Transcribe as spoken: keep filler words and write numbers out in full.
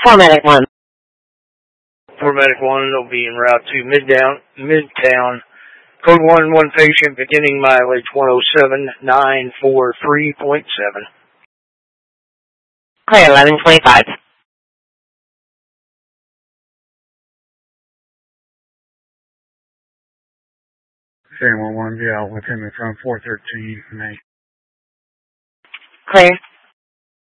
Formatic one. Formatic one, they'll be en route to Midtown, Midtown. Code one, one patient, beginning mileage one oh seven nine four three point seven. Clear, eleven twenty-five. seven one one, yeah, within the front four thirteen, May. Clear.